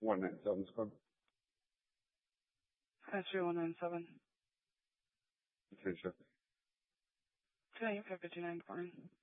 197 Squad. That's 197. Okay, sure. 2 59 morning.